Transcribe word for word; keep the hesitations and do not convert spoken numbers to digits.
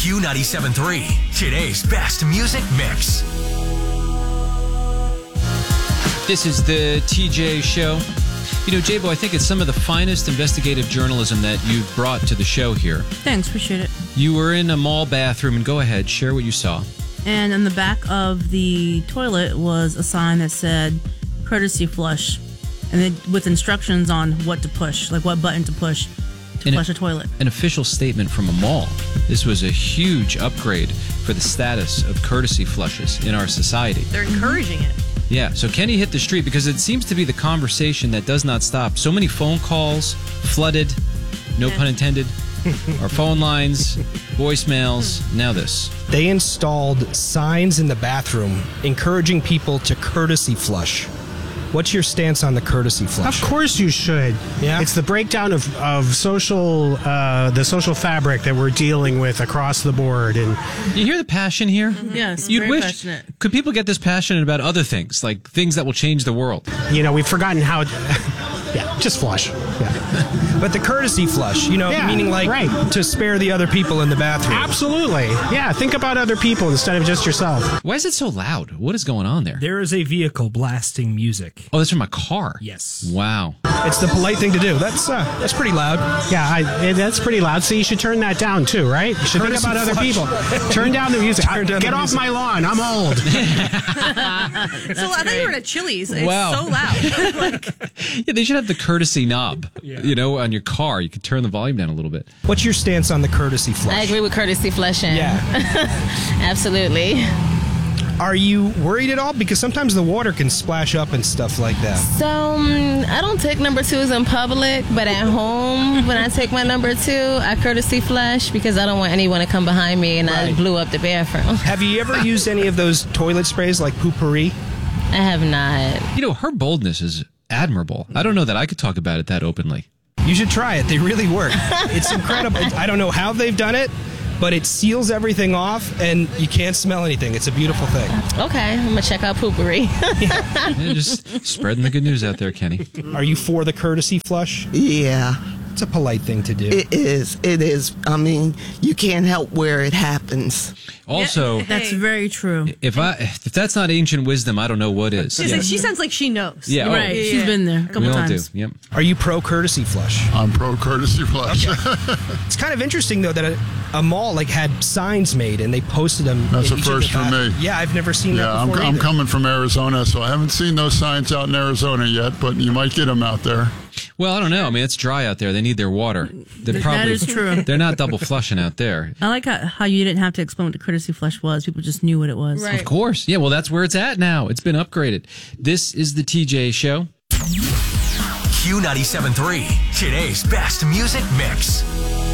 Q ninety-seven point three, today's best music mix. This is the T J Show. You know, J-Bo, I think it's some of the finest investigative journalism that you've brought to the show here. Thanks, appreciate it. You were in a mall bathroom, and go ahead, share what you saw. And on the back of the toilet was a sign that said, courtesy flush, and then with instructions on what to push, like what button to push to And flush a, a toilet. An official statement from a mall. This was a huge upgrade for the status of courtesy flushes in our society. They're encouraging it. Yeah, so Kenny hit the street because it seems to be the conversation that does not stop. So many phone calls, flooded, no pun intended, our phone lines, voicemails, now this. They installed signs in the bathroom encouraging people to courtesy flush. What's your stance on the courtesy flush? Of course you should. Yeah? It's the breakdown of, of social, uh, the social fabric that we're dealing with across the board. And you hear the passion here? Yes, You'd very wish, passionate. Could people get this passionate about other things, like things that will change the world? You know, we've forgotten how... yeah, just flush. Yeah. But the courtesy flush, you know, Yeah, meaning like right. to spare the other people in the bathroom. Absolutely. Yeah, think about other people instead of just yourself. Why is it so loud? What is going on there? There is a vehicle blasting music. Oh, that's from a car? Yes. Wow. It's the polite thing to do. That's uh, that's pretty loud. Yeah, I, that's pretty loud. So you should turn that down too, right? You should Courtesy think about other flush. people. Turn down the music. Turn down Get the off music. my lawn. I'm old. So I thought you were at a Chili's. It's Wow. so loud. Like, Yeah, they should have the courtesy knob, you know, on your car. You could turn the volume down a little bit. What's your stance on the courtesy flush? I agree with courtesy flushing. Yeah. Absolutely. Are you worried at all? Because sometimes the water can splash up and stuff like that. So, um, I don't take number twos in public, but at home, when I take my number two, I courtesy flush because I don't want anyone to come behind me and I Right. blew up the bathroom. Have you ever used any of those toilet sprays like Poo-Pourri? I have not. You know, her boldness is admirable. I don't know that I could talk about it that openly. You should try it. They really work. It's incredible. I don't know how they've done it, but it seals everything off and you can't smell anything. It's a beautiful thing. Okay, I'm going to check out Poopery. Yeah, just spreading the good news out there, Kenny. Are you for the courtesy flush? Yeah, It's a polite thing to do. it is. It is. I mean, you can't help where it happens. Also, That's very true. if I if that's not ancient wisdom, I don't know what is. she, Yeah, she sounds like she knows. Yeah, oh, Right, yeah, she's yeah. been there a couple we all times. do. Yep. Are you pro courtesy flush? I'm pro courtesy flush. It's kind of interesting though that a, a mall like had signs made and they posted them. That's in a each of first the for me. bath- Yeah, I've never seen Yeah, that I'm, before. I'm either. coming from Arizona, so I haven't seen those signs out in Arizona yet, but you might get them out there. Well, I don't know. I mean, it's dry out there. They need their water. They're That probably, is true. They're not double flushing out there. I like how, how you didn't have to explain what the courtesy flush was. People just knew what it was. Right. Of course. Yeah, well, that's where it's at now. It's been upgraded. This is the T J Show. Q ninety-seven point three, today's best music mix.